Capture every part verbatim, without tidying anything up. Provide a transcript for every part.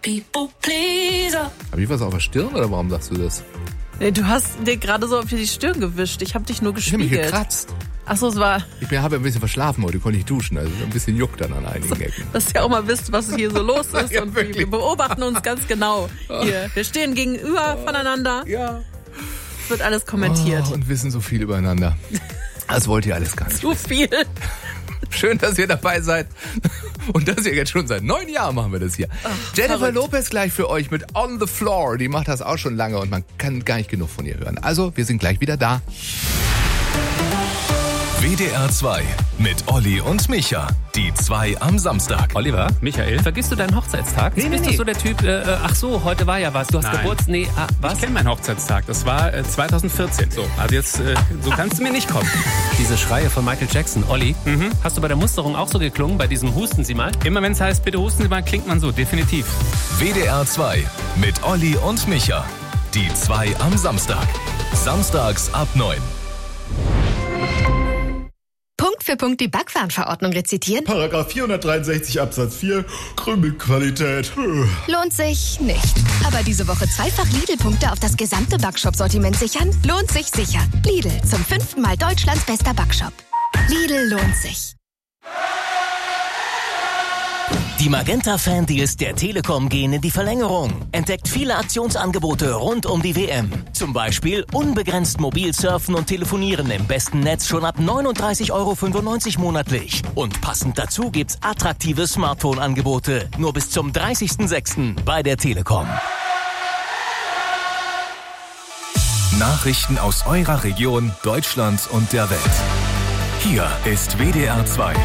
People pleaser. Hab ich was auf der Stirn oder warum sagst du das? Nee, du hast dir gerade so auf die Stirn gewischt. Ich habe dich nur Ich hab mich gespiegelt. gekratzt. Achso, es war, Ich bin- habe ein bisschen verschlafen heute, konnte ich duschen. Also ein bisschen juckt dann an einigen Ecken. dass ihr auch mal wisst, was hier so los ist. Ja, und wir, wirklich. wir beobachten uns ganz genau hier. Wir stehen gegenüber voneinander. Ja. Es wird alles kommentiert. Oh, und wissen so viel übereinander. Das wollt ihr alles gar nicht. Zu viel. Schön, dass ihr dabei seid. Und das ihr jetzt schon seit neun Jahren machen wir das hier. Ach, Jennifer verrückt. Lopez gleich für euch mit On the Floor. Die macht das auch schon lange und man kann gar nicht genug von ihr hören. Also, wir sind gleich wieder da. W D R zwei mit Olli und Micha. Die zwei am Samstag. Oliver, Michael, vergisst du deinen Hochzeitstag? Nee, nee, Bist nee. du so der Typ, äh, äh, ach so, heute war ja was, du hast Nein. Geburtstag, nee, ah, was? Ich kenne meinen Hochzeitstag, das war äh, zwanzig vierzehn. So, also jetzt, äh, so kannst du mir nicht kommen. Diese Schreie von Michael Jackson. Olli, hast du bei der Musterung auch so geklungen, bei diesem Husten Sie mal? Immer wenn es heißt, bitte husten Sie mal, klingt man so, definitiv. W D R zwei mit Olli und Micha. Die zwei am Samstag. Samstags ab neun. Punkt für Punkt die Backwarenverordnung rezitieren? Paragraph vierhundertdreiundsechzig Absatz vier, Krümelqualität. Lohnt sich nicht. Aber diese Woche zweifach Lidl-Punkte auf das gesamte Backshop-Sortiment sichern? Lohnt sich sicher. Lidl, zum fünften Mal Deutschlands bester Backshop. Lidl lohnt sich. Die Magenta-Fan-Deals der Telekom gehen in die Verlängerung. Entdeckt viele Aktionsangebote rund um die W M. Zum Beispiel unbegrenzt mobil surfen und telefonieren im besten Netz schon ab neununddreißig Euro fünfundneunzig monatlich. Und passend dazu gibt's attraktive Smartphone-Angebote. Nur bis zum dreißigsten sechsten bei der Telekom. Nachrichten aus eurer Region, Deutschland und der Welt. Hier ist W D R zwei.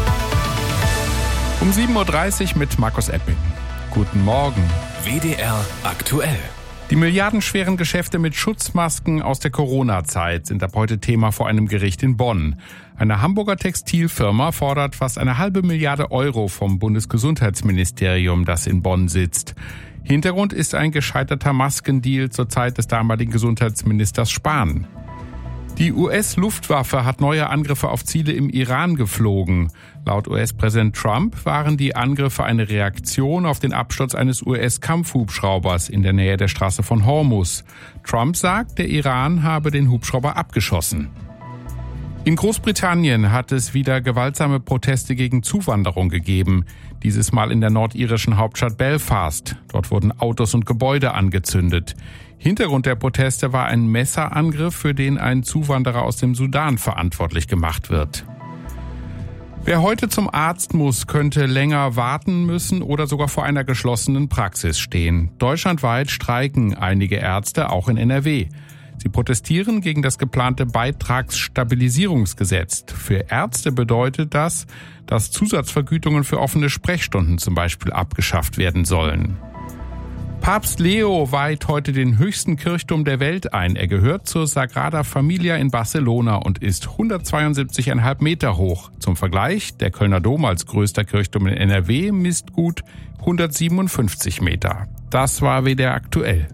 Um sieben Uhr dreißig mit Markus Epping. Guten Morgen. W D R aktuell. Die milliardenschweren Geschäfte mit Schutzmasken aus der Corona-Zeit sind ab heute Thema vor einem Gericht in Bonn. Eine Hamburger Textilfirma fordert fast eine halbe Milliarde Euro vom Bundesgesundheitsministerium, das in Bonn sitzt. Hintergrund ist ein gescheiterter Maskendeal zur Zeit des damaligen Gesundheitsministers Spahn. Die U S-Luftwaffe hat neue Angriffe auf Ziele im Iran geflogen. Laut U S-Präsident Trump waren die Angriffe eine Reaktion auf den Absturz eines U S-Kampfhubschraubers in der Nähe der Straße von Hormuz. Trump sagt, der Iran habe den Hubschrauber abgeschossen. In Großbritannien hat es wieder gewaltsame Proteste gegen Zuwanderung gegeben. Dieses Mal in der nordirischen Hauptstadt Belfast. Dort wurden Autos und Gebäude angezündet. Hintergrund der Proteste war ein Messerangriff, für den ein Zuwanderer aus dem Sudan verantwortlich gemacht wird. Wer heute zum Arzt muss, könnte länger warten müssen oder sogar vor einer geschlossenen Praxis stehen. Deutschlandweit streiken einige Ärzte, auch in N R W. Sie protestieren gegen das geplante Beitragsstabilisierungsgesetz. Für Ärzte bedeutet das, dass Zusatzvergütungen für offene Sprechstunden zum Beispiel abgeschafft werden sollen. Papst Leo weiht heute den höchsten Kirchturm der Welt ein. Er gehört zur Sagrada Familia in Barcelona und ist hundertzweiundsiebzig Komma fünf Meter hoch. Zum Vergleich, der Kölner Dom als größter Kirchturm in N R W misst gut hundertsiebenundfünfzig Meter. Das war W D R aktuell.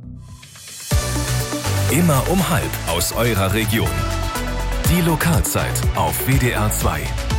Immer um halb aus eurer Region. Die Lokalzeit auf W D R zwei.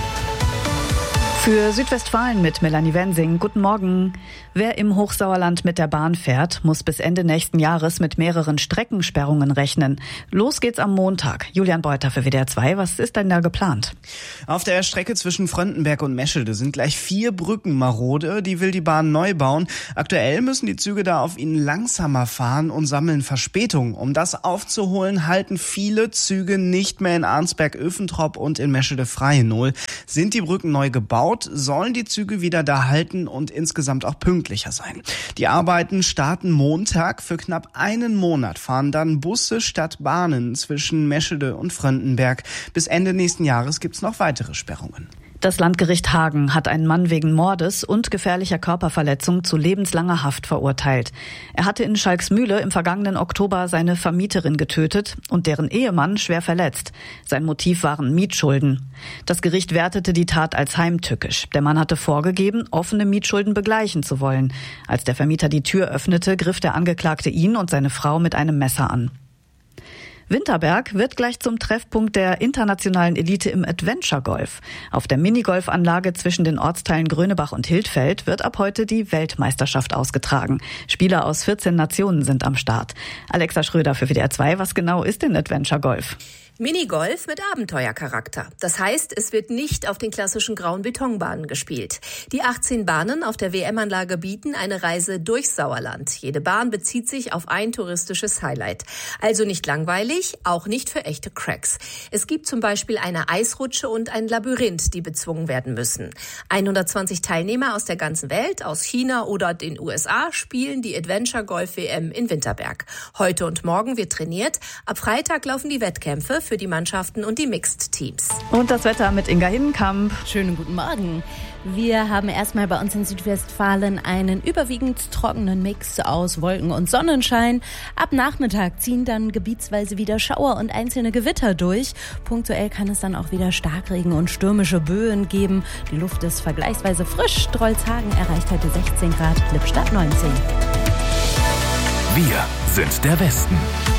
Für Südwestfalen mit Melanie Wensing. Guten Morgen. Wer im Hochsauerland mit der Bahn fährt, muss bis Ende nächsten Jahres mit mehreren Streckensperrungen rechnen. Los geht's am Montag. Julian Beuter für W D R zwei. Was ist denn da geplant? Auf der Strecke zwischen Fröndenberg und Meschede sind gleich vier Brücken marode. Die will die Bahn neu bauen. Aktuell müssen die Züge da auf ihnen langsamer fahren und sammeln Verspätung. Um das aufzuholen, halten viele Züge nicht mehr in Arnsberg-Öfentrop und in Meschede-Freienol. Sind die Brücken neu gebaut, sollen die Züge wieder da halten und insgesamt auch pünktlicher sein. Die Arbeiten starten Montag. Für knapp einen Monat fahren dann Busse statt Bahnen zwischen Meschede und Fröndenberg. Bis Ende nächsten Jahres gibt's noch weitere Sperrungen. Das Landgericht Hagen hat einen Mann wegen Mordes und gefährlicher Körperverletzung zu lebenslanger Haft verurteilt. Er hatte in Schalksmühle im vergangenen Oktober seine Vermieterin getötet und deren Ehemann schwer verletzt. Sein Motiv waren Mietschulden. Das Gericht wertete die Tat als heimtückisch. Der Mann hatte vorgegeben, offene Mietschulden begleichen zu wollen. Als der Vermieter die Tür öffnete, griff der Angeklagte ihn und seine Frau mit einem Messer an. Winterberg wird gleich zum Treffpunkt der internationalen Elite im Adventure Golf. Auf der Minigolfanlage zwischen den Ortsteilen Grönebach und Hildfeld wird ab heute die Weltmeisterschaft ausgetragen. Spieler aus vierzehn Nationen sind am Start. Alexa Schröder für W D R zwei. Was genau ist denn Adventure Golf? Minigolf mit Abenteuercharakter. Das heißt, es wird nicht auf den klassischen grauen Betonbahnen gespielt. Die achtzehn Bahnen auf der W M-Anlage bieten eine Reise durchs Sauerland. Jede Bahn bezieht sich auf ein touristisches Highlight. Also nicht langweilig, auch nicht für echte Cracks. Es gibt zum Beispiel eine Eisrutsche und ein Labyrinth, die bezwungen werden müssen. hundertzwanzig Teilnehmer aus der ganzen Welt, aus China oder den U S A, spielen die Adventure Golf W M in Winterberg. Heute und morgen wird trainiert. Ab Freitag laufen die Wettkämpfe für die Mannschaften und die Mixed-Teams. Und das Wetter mit Inga Hindenkamp. Schönen guten Morgen. Wir haben erstmal bei uns in Südwestfalen einen überwiegend trockenen Mix aus Wolken und Sonnenschein. Ab Nachmittag ziehen dann gebietsweise wieder Schauer und einzelne Gewitter durch. Punktuell kann es dann auch wieder Starkregen und stürmische Böen geben. Die Luft ist vergleichsweise frisch. Drolshagen erreicht heute sechzehn Grad, Lippstadt neunzehn. Wir sind der Westen.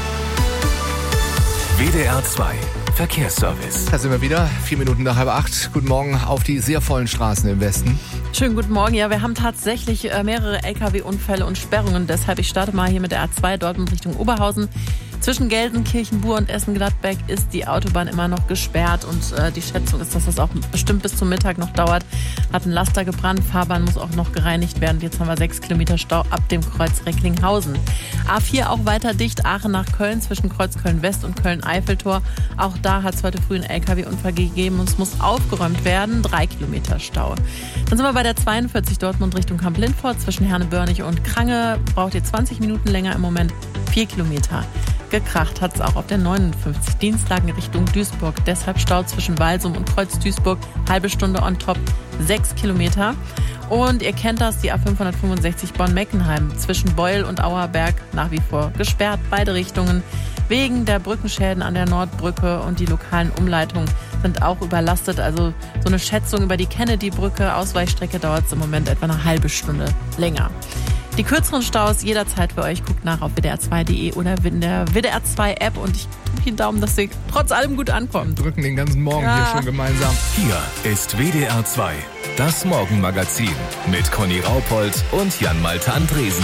W D R zwei Verkehrsservice. Da sind wir wieder, vier Minuten nach halb acht. Guten Morgen auf die sehr vollen Straßen im Westen. Schönen guten Morgen. Ja, wir haben tatsächlich äh, mehrere L K W-Unfälle und Sperrungen. Deshalb, ich starte mal hier mit der A zwei Dortmund Richtung Oberhausen. Zwischen Gelsenkirchen, Buhr und Essen-Gladbeck ist die Autobahn immer noch gesperrt. Und äh, die Schätzung ist, dass das auch bestimmt bis zum Mittag noch dauert. Hat ein Laster gebrannt, Fahrbahn muss auch noch gereinigt werden. Jetzt haben wir sechs Kilometer Stau ab dem Kreuz Recklinghausen. A vier auch weiter dicht, Aachen nach Köln zwischen Kreuz Köln-West und Köln-Eiffeltor. Auch da hat es heute früh einen L K W-Unfall gegeben und es muss aufgeräumt werden. Drei Kilometer Stau. Dann sind wir bei der zweiundvierzig Dortmund Richtung Kamp-Lindfort zwischen Herne-Börnich und Krange. Braucht ihr zwanzig Minuten länger im Moment. Vier Kilometer. Gekracht hat es auch auf der neunundfünfzig Dienstlagen Richtung Duisburg. Deshalb Stau zwischen Walsum und Kreuz Duisburg. Halbe Stunde on top. Sechs Kilometer. Und ihr kennt das, die A fünfhundertfünfundsechzig Bonn-Meckenheim zwischen Beul und Auerberg nach wie vor gesperrt. Beide Richtungen wegen der Brückenschäden an der Nordbrücke und die lokalen Umleitungen sind auch überlastet. Also so eine Schätzung über die Kennedy-Brücke, Ausweichstrecke dauert es im Moment etwa eine halbe Stunde länger. Die kürzeren Staus jederzeit für euch. Guckt nach auf W D R zwei Punkt de oder in der W D R zwei App und ich drücke den Daumen, dass sie trotz allem gut ankommt. Wir drücken den ganzen Morgen ja. hier schon gemeinsam. Hier ist W D R zwei, das Morgenmagazin mit Conny Raupold und Jan-Malte Andresen.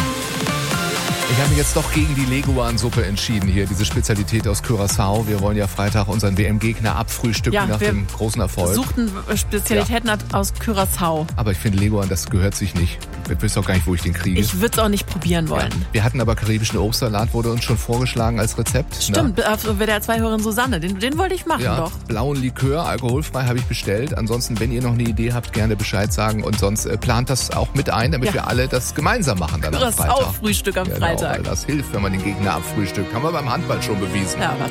Ich habe mich jetzt doch gegen die Leguan-Suppe entschieden hier, diese Spezialität aus Curaçao. Wir wollen ja Freitag unseren W M-Gegner abfrühstücken ja, nach dem großen Erfolg. Wir suchten Spezialitäten ja. aus Curaçao. Aber ich finde Leguan, das gehört sich nicht. Ich weiß auch gar nicht, wo ich den kriege. Ich würde es auch nicht probieren wollen. Ja. Wir hatten aber karibischen Obstsalat, wurde uns schon vorgeschlagen als Rezept. Stimmt, ne? Auf W D R zwei Hörerin Susanne, den, den wollte ich machen ja, doch. Blauen Likör, alkoholfrei habe ich bestellt. Ansonsten, wenn ihr noch eine Idee habt, gerne Bescheid sagen. Und sonst äh, plant das auch mit ein, damit ja. wir alle das gemeinsam machen dann am Freitag. Curaçao-Frühstück am genau, Freitag. Weil das hilft, wenn man den Gegner abfrühstückt. Haben wir beim Handball schon bewiesen. Ja, aber